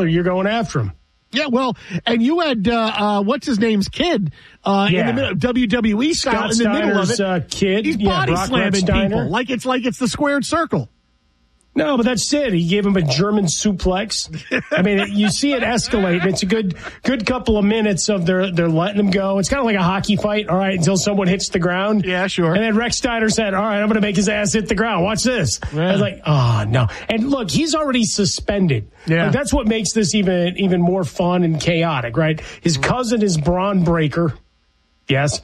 or you're going after him. Yeah, well, and you had, what's his name's kid in the middle, WWE style in the middle of it. Kid. He's body Brock slamming people like it's the squared circle. No, but that's it. He gave him a German suplex. I mean, you see it escalate. It's a good couple of minutes of they're letting him go. It's kind of like a hockey fight, all right, until someone hits the ground. Yeah, sure. And then Rex Steiner said, all right, I'm going to make his ass hit the ground. Watch this. Yeah. I was like, oh, no. And look, he's already suspended. Yeah. Like, that's what makes this even more fun and chaotic, right? His cousin is Braun Breaker. Yes,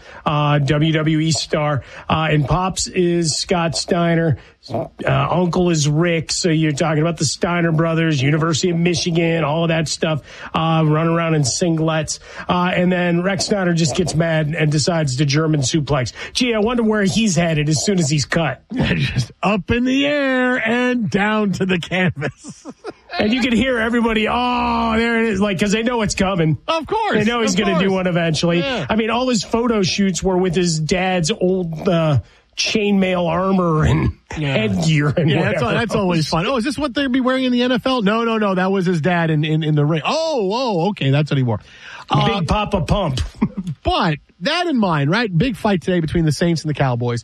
WWE star. And Pops is Scott Steiner. Uncle is Rick. So you're talking about the Steiner brothers, University of Michigan, all of that stuff, run around in singlets. And then Rex Steiner just gets mad and decides to German suplex. Gee, I wonder where he's headed as soon as he's cut. Just up in the air and down to the canvas. And you can hear everybody, oh, there it is, like, because they know it's coming. Of course. They know he's going to do one eventually. Yeah. I mean, all his photo shoots were with his dad's old chainmail armor and headgear and whatever. That's always fun. Oh, is this what they'd be wearing in the NFL? No. That was his dad in the ring. Oh, okay. That's what he wore. Big Papa Pump. But that in mind, right? Big fight today between the Saints and the Cowboys.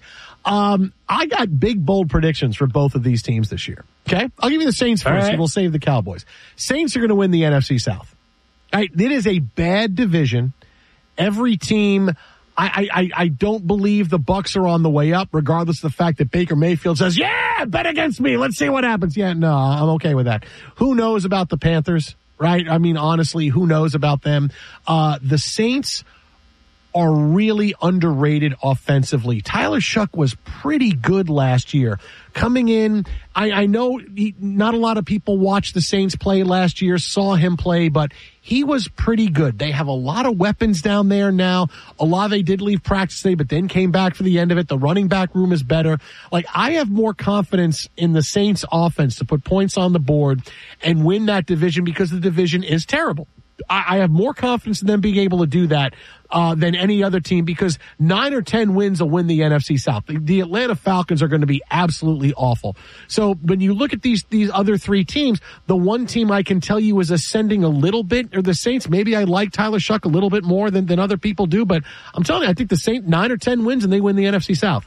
I got big, bold predictions for both of these teams this year. Okay? I'll give you the Saints first, and we'll save the Cowboys. Saints are going to win the NFC South. Right? It is a bad division. Every team, I don't believe the Bucs are on the way up, regardless of the fact that Baker Mayfield says, yeah, bet against me. Let's see what happens. Yeah, no, I'm okay with that. Who knows about the Panthers, right? I mean, honestly, who knows about them? The Saints are really underrated offensively. Tyler Shuck was pretty good last year. Coming in, I know not a lot of people watched the Saints play last year, saw him play, but he was pretty good. They have a lot of weapons down there now. Olave did leave practice today, but then came back for the end of it. The running back room is better. Like, I have more confidence in the Saints offense to put points on the board and win that division because the division is terrible. I have more confidence in them being able to do that than any other team because 9 or 10 wins will win the NFC South. The Atlanta Falcons are going to be absolutely awful. So when you look at these other three teams, the one team I can tell you is ascending a little bit are the Saints. Maybe I like Tyler Shuck a little bit more than other people do, but I'm telling you, I think the Saints 9 or 10 wins and they win the NFC South.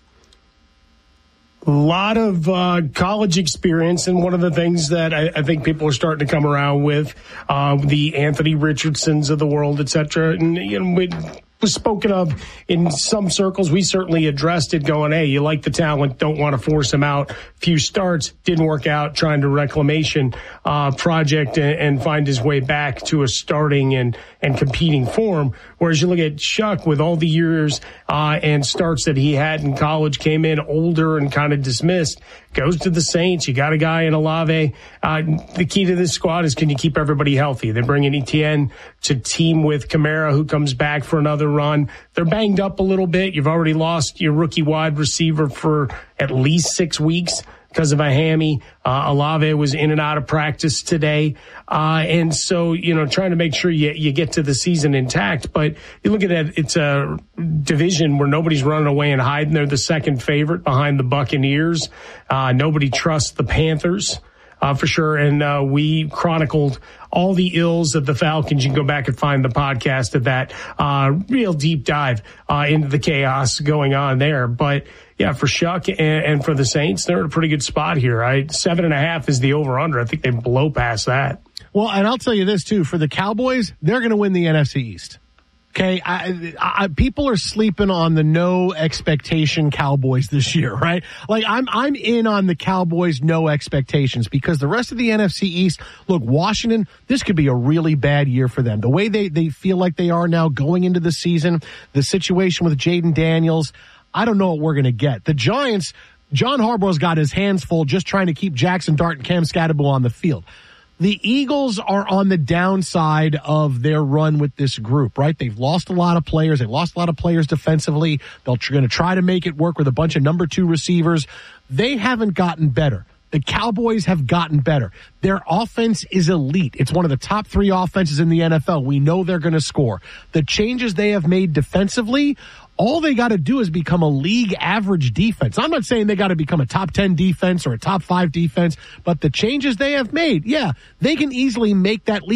A lot of college experience, and one of the things that I think people are starting to come around with, the Anthony Richardsons of the world, et cetera. And, you know, it was spoken of in some circles. We certainly addressed it going, hey, you like the talent, don't want to force him out. Few starts, didn't work out, trying to reclamation project and find his way back to a starting and competing form. Whereas you look at Shuck with all the years and starts that he had in college, came in older and kind of dismissed, goes to the Saints. You got a guy in Olave. The key to this squad is, can you keep everybody healthy? They bring in Etienne to team with Kamara, who comes back for another run. They're banged up a little bit. You've already lost your rookie wide receiver for at least 6 weeks because of a hammy. Olave was in and out of practice today. And so, you know, trying to make sure you get to the season intact. But you look at it, it's a division where nobody's running away and hiding. They're the second favorite behind the Buccaneers. Nobody trusts the Panthers. For sure. And we chronicled all the ills of the Falcons. You can go back and find the podcast of that real deep dive into the chaos going on there. But yeah, for Shuck and for the Saints, they're in a pretty good spot here. 7.5 is the over-under. I think they blow past that. Well, and I'll tell you this too, for the Cowboys, they're going to win the NFC East. Okay, people are sleeping on the no expectation Cowboys this year, right? Like, I'm in on the Cowboys no expectations because the rest of the NFC East, look, Washington, this could be a really bad year for them. The way they feel like they are now going into the season, the situation with Jaden Daniels, I don't know what we're going to get. The Giants, John Harbaugh's got his hands full just trying to keep Jackson Dart and Cam Scatterbo on the field. The Eagles are on the downside of their run with this group, right? They've lost a lot of players. They've lost a lot of players defensively. They're going to try to make it work with a bunch of number 2 receivers. They haven't gotten better. The Cowboys have gotten better. Their offense is elite. It's one of the top 3 offenses in the NFL. We know they're going to score. The changes they have made defensively, all they got to do is become a league average defense. I'm not saying they got to become a top 10 defense or a top 5 defense, but the changes they have made, yeah, they can easily make that league